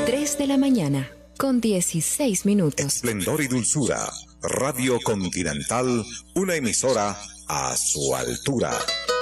3 de la mañana, con 16 minutos. Esplendor y dulzura. Radio Continental, una emisora a su altura.